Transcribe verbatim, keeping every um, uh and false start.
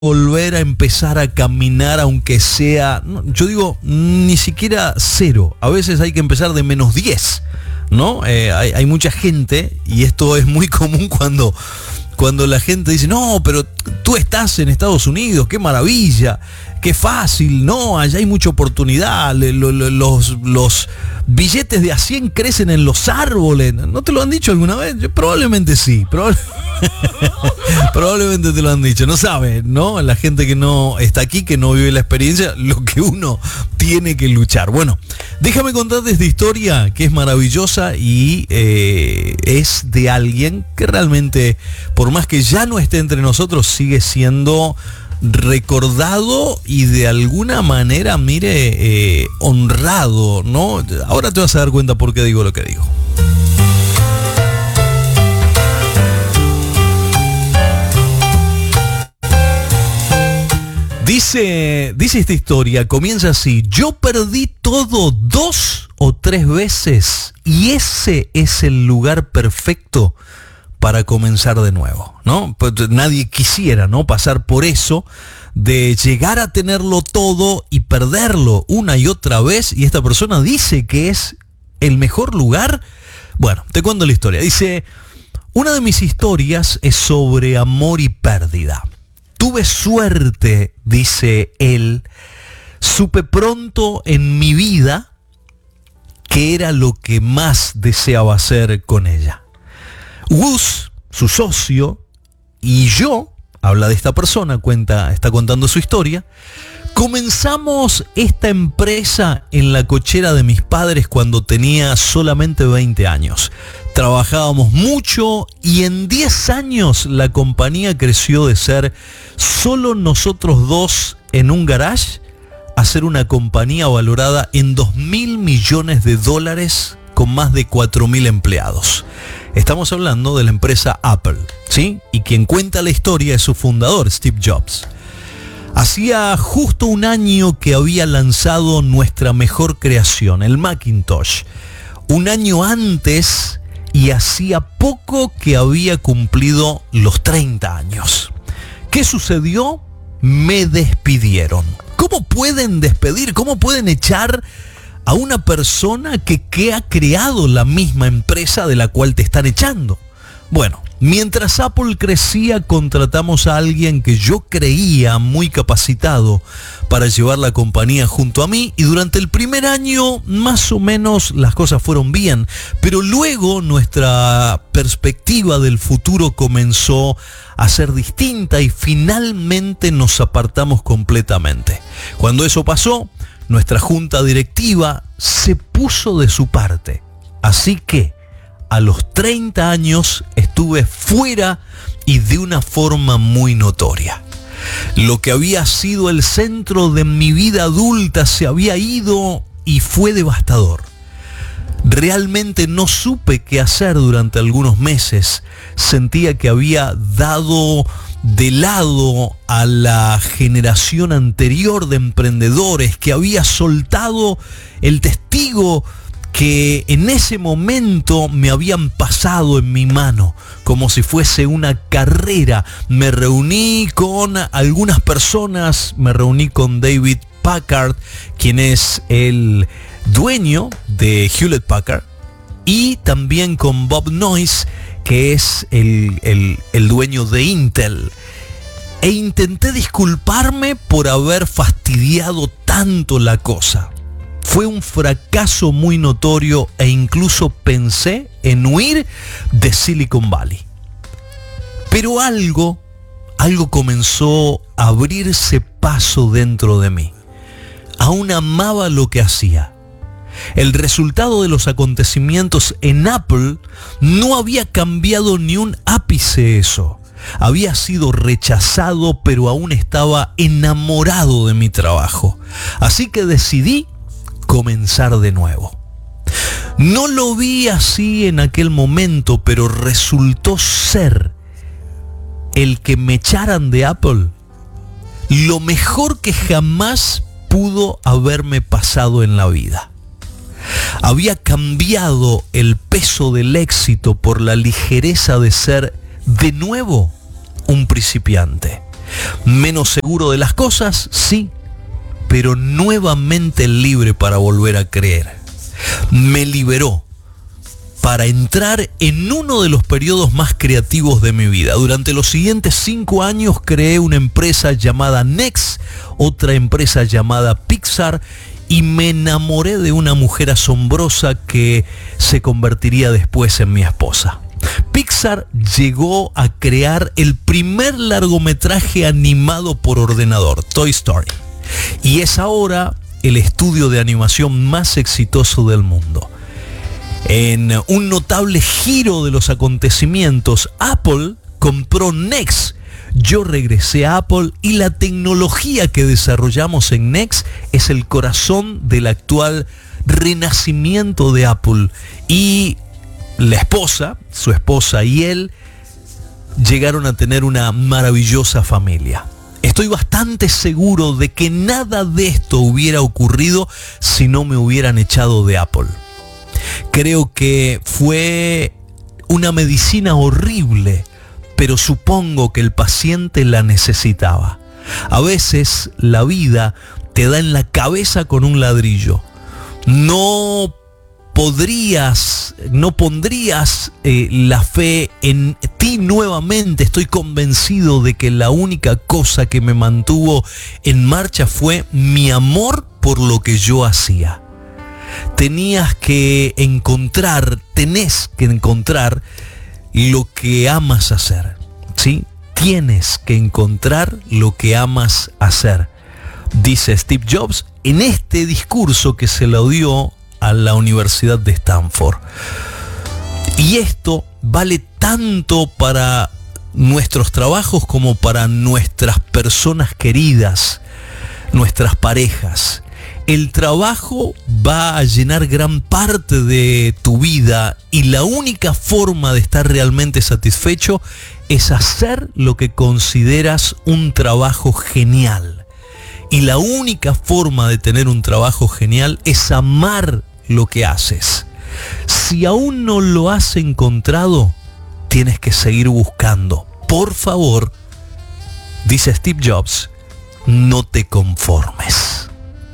volver a empezar a caminar, aunque sea, no, yo digo, ni siquiera cero. A veces hay que empezar de menos diez, ¿no? Eh, hay, hay mucha gente, y esto es muy común cuando, cuando la gente dice, no, pero tú estás en Estados Unidos, qué maravilla, qué fácil, no, allá hay mucha oportunidad, los, los, los billetes de a cien crecen en los árboles. ¿No te lo han dicho alguna vez? Yo, probablemente sí, probablemente. Probablemente te lo han dicho, no sabe, ¿no? La gente que no está aquí, que no vive la experiencia, lo que uno tiene que luchar. Bueno, déjame contarte esta historia que es maravillosa y eh, es de alguien que realmente, por más que ya no esté entre nosotros, sigue siendo recordado y de alguna manera, mire, eh, honrado, ¿no? Ahora te vas a dar cuenta por qué digo lo que digo. Dice, dice esta historia, comienza así: yo perdí todo dos o tres veces y ese es el lugar perfecto para comenzar de nuevo, ¿no? Pues nadie quisiera, ¿no?, pasar por eso de llegar a tenerlo todo y perderlo una y otra vez, y esta persona dice que es el mejor lugar. Bueno, te cuento la historia. Dice, una de mis historias es sobre amor y pérdida. Tuve suerte, dice él, supe pronto en mi vida que era lo que más deseaba hacer con ella. Gus, su socio, y yo, habla de esta persona, cuenta, está contando su historia, comenzamos esta empresa en la cochera de mis padres cuando tenía solamente veinte años. Trabajábamos mucho y en diez años la compañía creció de ser solo nosotros dos en un garage a ser una compañía valorada en dos mil millones de dólares con más de cuatro mil empleados. Estamos hablando de la empresa Apple, ¿sí? Y quien cuenta la historia es su fundador, Steve Jobs. Hacía justo un año que había lanzado nuestra mejor creación, el Macintosh. Un año antes, y hacía poco que había cumplido los treinta años. ¿Qué sucedió? Me despidieron. ¿Cómo pueden despedir? ¿Cómo pueden echar a una persona que, que ha creado la misma empresa de la cual te están echando? Bueno, mientras Apple crecía, contratamos a alguien que yo creía muy capacitado para llevar la compañía junto a mí, y durante el primer año más o menos las cosas fueron bien, pero luego nuestra perspectiva del futuro comenzó a ser distinta y finalmente nos apartamos completamente. Cuando eso pasó, nuestra junta directiva se puso de su parte, así que a los treinta años estuve fuera y de una forma muy notoria. Lo que había sido el centro de mi vida adulta se había ido y fue devastador. Realmente no supe qué hacer durante algunos meses. Sentía que había dado de lado a la generación anterior de emprendedores, que había soltado el testigo que en ese momento me habían pasado en mi mano, como si fuese una carrera. Me reuní con algunas personas, me reuní con David Packard, quien es el dueño de Hewlett Packard, y también con Bob Noyce, que es el, el, el dueño de Intel. E intenté disculparme por haber fastidiado tanto la cosa. Fue un fracaso muy notorio e incluso pensé en huir de Silicon Valley. Pero algo, algo comenzó a abrirse paso dentro de mí. Aún amaba lo que hacía. El resultado de los acontecimientos en Apple no había cambiado ni un ápice eso. Había sido rechazado, pero aún estaba enamorado de mi trabajo. Así que decidí comenzar de nuevo. No lo vi así en aquel momento, pero resultó ser el que me echaran de Apple lo mejor que jamás pudo haberme pasado en la vida. Había cambiado el peso del éxito por la ligereza de ser de nuevo un principiante. Menos seguro de las cosas, sí, pero nuevamente libre para volver a creer. Me liberó para entrar en uno de los periodos más creativos de mi vida. Durante los siguientes cinco años creé una empresa llamada Next, otra empresa llamada Pixar, y me enamoré de una mujer asombrosa que se convertiría después en mi esposa. Pixar llegó a crear el primer largometraje animado por ordenador, Toy Story, y es ahora el estudio de animación más exitoso del mundo. En un notable giro de los acontecimientos, Apple compró Next. Yo regresé a Apple y la tecnología que desarrollamos en Next es el corazón del actual renacimiento de Apple. Y la esposa, su esposa y él llegaron a tener una maravillosa familia. Estoy bastante seguro de que nada de esto hubiera ocurrido si no me hubieran echado de Apple. Creo que fue una medicina horrible, pero supongo que el paciente la necesitaba. A veces la vida te da en la cabeza con un ladrillo. No podrías, no pondrías eh, la fe en ti nuevamente. Estoy convencido de que la única cosa que me mantuvo en marcha fue mi amor por lo que yo hacía. Tenías que encontrar, tenés que encontrar lo que amas hacer, ¿sí? Tienes que encontrar lo que amas hacer, dice Steve Jobs en este discurso que se lo dio a la Universidad de Stanford. Y esto vale tanto para nuestros trabajos como para nuestras personas queridas, nuestras parejas. El trabajo va a llenar gran parte de tu vida y la única forma de estar realmente satisfecho es hacer lo que consideras un trabajo genial. Y la única forma de tener un trabajo genial es amar lo que haces. Si aún no lo has encontrado, tienes que seguir buscando. Por favor, dice Steve Jobs, no te conformes.